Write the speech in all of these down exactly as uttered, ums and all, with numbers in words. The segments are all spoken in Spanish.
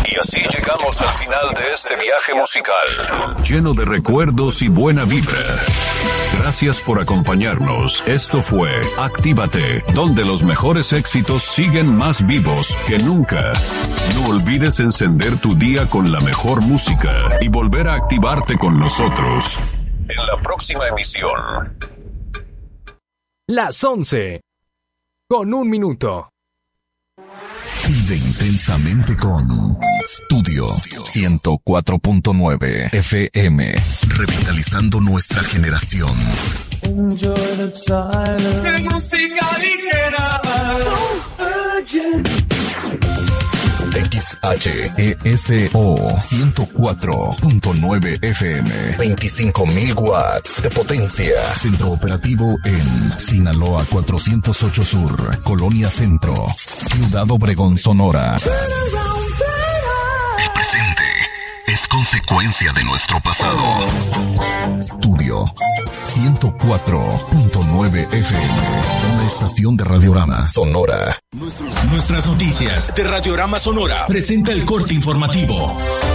Y así llegamos al final de este viaje musical, lleno de recuerdos y buena vibra. Gracias por acompañarnos. Esto fue Actívate, donde los mejores éxitos siguen más vivos que nunca. No olvides encender tu día con la mejor música y volver a activarte con nosotros en la próxima emisión. Las once, con un minuto. Vive intensamente con Studio ciento cuatro punto nueve F M, revitalizando nuestra generación. Enjoy the silence. Música ligera. X H E S O ciento cuatro punto nueve F M, veinticinco mil watts de potencia. Centro operativo en Sinaloa cuatrocientos ocho Sur, Colonia Centro, Ciudad Obregón, Sonora. El presente es consecuencia de nuestro pasado. Studio ciento cuatro punto nueve F M, una estación de Radiorama Sonora. Nuestras noticias de Radiorama Sonora presenta el corte informativo.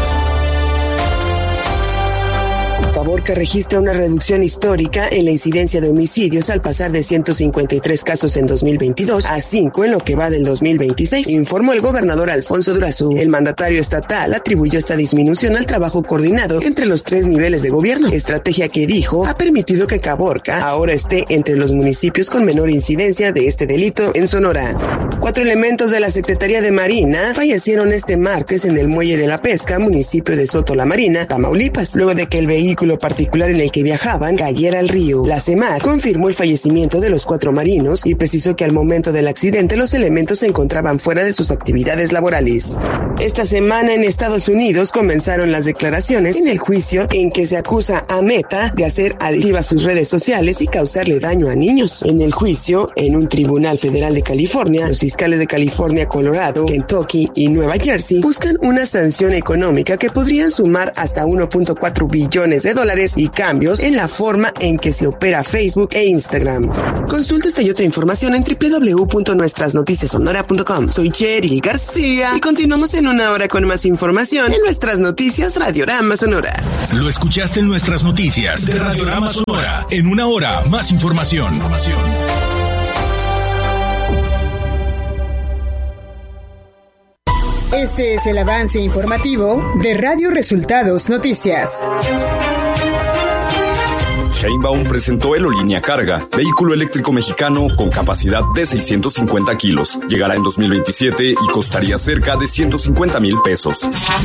Caborca registra una reducción histórica en la incidencia de homicidios al pasar de ciento cincuenta y tres casos en dos mil veintidós a cinco en lo que va del dos mil veintiséis, informó el gobernador Alfonso Durazo. El mandatario estatal atribuyó esta disminución al trabajo coordinado entre los tres niveles de gobierno, estrategia que dijo ha permitido que Caborca ahora esté entre los municipios con menor incidencia de este delito en Sonora. Cuatro elementos de la Secretaría de Marina fallecieron este martes en el Muelle de la Pesca, municipio de Soto la Marina, Tamaulipas, luego de que el vehículo particular en el que viajaban cayera al río. La CEMAR confirmó el fallecimiento de los cuatro marinos y precisó que al momento del accidente los elementos se encontraban fuera de sus actividades laborales. Esta semana en Estados Unidos comenzaron las declaraciones en el juicio en que se acusa a Meta de hacer adictivas sus redes sociales y causarle daño a niños. En el juicio, en un tribunal federal de California, los fiscales de California, Colorado, Kentucky y Nueva Jersey buscan una sanción económica que podrían sumar hasta uno punto cuatro billones de dólares y cambios en la forma en que se opera Facebook e Instagram. Consulta esta y otra información en doble u doble u doble u punto nuestras noticias sonora punto com. Soy Cheryl García y continuamos en una hora con más información en nuestras noticias Radiorama Sonora. Lo escuchaste en nuestras noticias de Radiorama Sonora. En una hora, más información. Este es el avance informativo de Radio Resultados Noticias. Sheinbaum presentó el Olínea Carga, vehículo eléctrico mexicano con capacidad de seiscientos cincuenta kilos. Llegará en dos mil veintisiete y costaría cerca de ciento cincuenta mil pesos.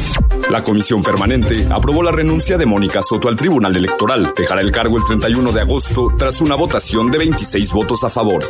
La comisión permanente aprobó la renuncia de Mónica Soto al Tribunal Electoral. Dejará el cargo el treinta y uno de agosto tras una votación de veintiséis votos a favor.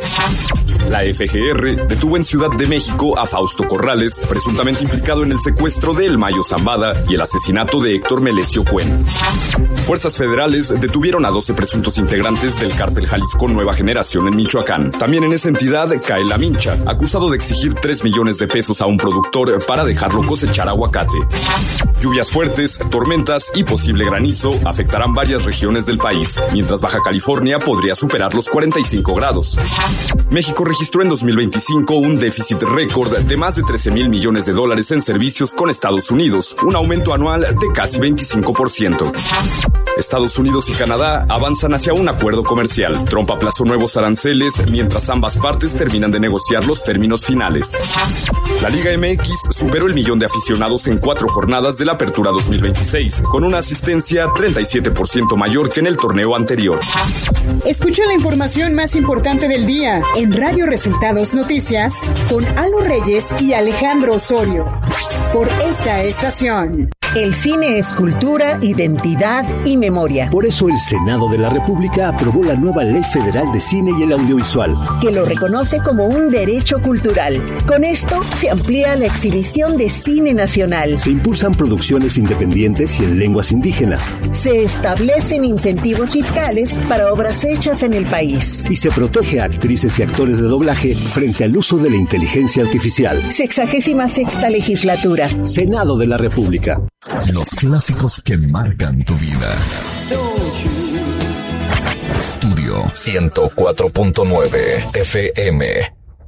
La F G R detuvo en Ciudad de México a Fausto Corrales, presuntamente implicado en el secuestro de El Mayo Zambada y el asesinato de Héctor Melesio Cuen. Fuerzas federales detuvieron a doce presuntos integrantes del cártel Jalisco Nueva Generación en Michoacán. También en esa entidad cae La Mincha, acusado de exigir tres millones de pesos a un productor para dejarlo cosechar aguacate. Lluvias fuertes, tormentas y posible granizo afectarán varias regiones del país, mientras Baja California podría superar los cuarenta y cinco grados. México registró en dos mil veinticinco un déficit récord de más de trece mil millones de dólares en servicios con Estados Unidos, un aumento anual de casi veinticinco por ciento. Estados Unidos y Canadá avanzan hacia un acuerdo comercial. Trump aplazó nuevos aranceles mientras ambas partes terminan de negociar los términos finales. La Liga M X superó el millón de aficionados en cuatro jornadas de la Apertura dos mil veintiséis, con una asistencia treinta y siete por ciento mayor que en el torneo anterior. Escucha la información más importante del día en Radio Resultados Noticias con Alo Reyes y Alejandro Osorio. Por esta estación. El cine es cultura, identidad y memoria. Por eso el Senado de la República aprobó la nueva Ley Federal de Cine y el Audiovisual, que lo reconoce como un derecho cultural. Con esto se amplía la exhibición de cine nacional. Se impulsan producciones independientes y en lenguas indígenas. Se establecen incentivos fiscales para obras hechas en el país. Y se protege a actrices y actores de doblaje frente al uso de la inteligencia artificial. Sexagésima sexta legislatura. Senado de la República. Los clásicos que marcan tu vida. Studio ciento cuatro punto nueve F M.